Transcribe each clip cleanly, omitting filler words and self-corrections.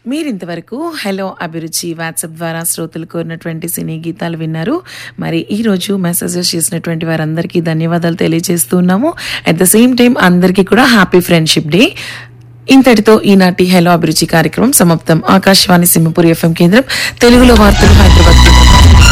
మీరింతవరకు హలో అభిరుచి వాట్సాప్ ద్వారా శ్రోతలు కోరినటువంటి సినీ గీతాలు విన్నారు. మరి ఈరోజు మెసేజెస్ చేసినటువంటి వారందరికీ ధన్యవాదాలు తెలియజేస్తున్నాము. అట్ ద సేమ్ టైం అందరికీ కూడా హ్యాపీ ఫ్రెండ్షిప్ డే. ఇంతటితో ఈనాటి హలో అభిరుచి కార్యక్రమం సమాప్తం. ఆకాశవాణి సింహపురి FM కేంద్రం, తెలుగులో వార్తలు హైదరాబాద్ కేంద్రం.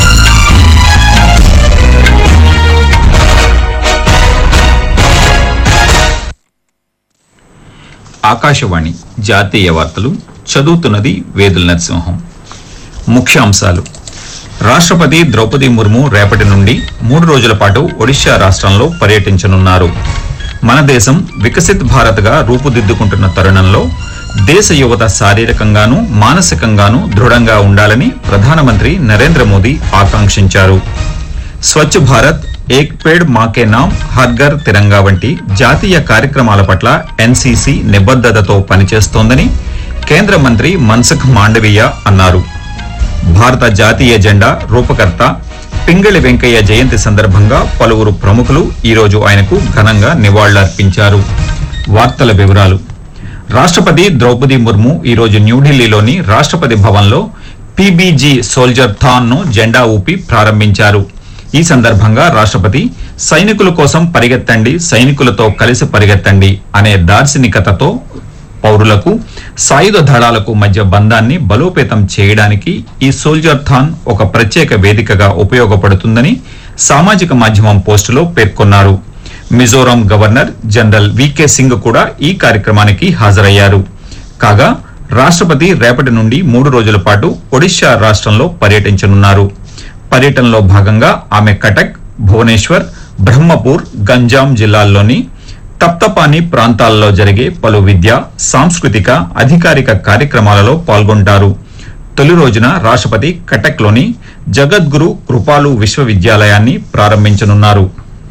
ఆకాశవాణి జాతీయ వార్తలు చదువుతున్నది వేదుల నరసింహం. ముఖ్యాంశాలు: రాష్ట్రపతి ద్రౌపది ముర్ము రేపటి నుండి 3 రోజుల పాటు ఒడిశా రాష్ట్రంలో పర్యటించనున్నారు. మన దేశం వికసిత్ భారత్గా రూపుదిద్దుకుంటున్న తరుణంలో దేశ యువత శారీరకంగానూ మానసికంగానూ దృఢంగా ఉండాలని ప్రధానమంత్రి నరేంద్ర మోదీ ఆకాంక్షించారు. స్వచ్ఛ భారత్, ఏక్ పేడ్ మాకే నామ్, హర్ ఘర్ తిరంగా వంటి జాతీయ కార్యక్రమాల పట్ల ఎన్సీసీ నిబద్ధతతో పనిచేస్తోందని కేంద్ర మంత్రి మన్సుఖ్ మాండవీయ అన్నారు. భారత జాతీయ జెండా రూపకర్త పింగళి వెంకయ్య జయంతి సందర్భంగా పలువురు ప్రముఖులు ఈరోజు ఆయనకు ఘనంగా నివాళులర్పించారు. వార్తల వివరాలు: రాష్ట్రపతి ద్రౌపది ముర్ము ఈరోజు న్యూఢిల్లీలోని రాష్ట్రపతి భవన్లో పీబీజీ సోల్జర్ థాన్ ను జెండా ఊపి ప్రారంభించారు. ఈ సందర్భంగా రాష్ట్రపతి సైనికుల కోసం పరిగెత్తండి, సైనికులతో కలిసి పరిగెత్తండి అనే దార్శనికతతో పౌరులకు, సాయుధ దళాలకు మధ్య బంధాన్ని బలోపేతం చేయడానికి ఈ సోల్జర్ థాన్ ఒక ప్రత్యేక వేదికగా ఉపయోగపడుతుందని సామాజిక మాధ్యమం పోస్టులో పేర్కొన్నారు. Mizoram governor general VK Singh కూడా ఈ కార్యక్రమానికి హాజరయ్యారు. కాగా రాష్ట్రపతి రేపటి నుండి 3 రోజుల పాటు ఒడిశా రాష్ట్రంలో పర్యటించనున్నారు. పర్యటనలో భాగంగా ఆమె కటక్, భువనేశ్వర్, బ్రహ్మపూర్, గంజాం జిల్లాల్లోని తప్తపాని ప్రాంతాల్లో జరిగే పలు విద్యా, సాంస్కృతిక, అధికారిక కార్యక్రమాలలో పాల్గొంటారు. తొలి రోజున రాష్ట్రపతి కటక్లోని జగద్గురు కృపాలు విశ్వవిద్యాలయాన్ని ప్రారంభించనున్నారు.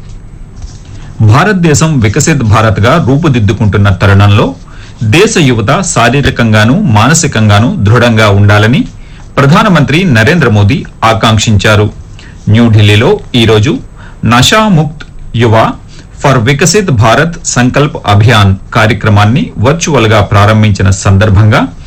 భారతదేశం వికసిత్ భారత్గా రూపుదిద్దుకుంటున్న తరుణంలో దేశ యువత శారీరకంగానూ మానసికంగానూ దృఢంగా ఉండాలని ప్రధానమంత్రి నరేంద్ర మోదీ ఆకాంక్షించారు. న్యూఢిల్లీలో ఈరోజు నషాముక్త్ యువ ఫర్ వికసిత్ భారత్ సంకల్ప్ అభియాన్ కార్యక్రమాన్ని వర్చువల్ గా ప్రారంభించిన సందర్భంగా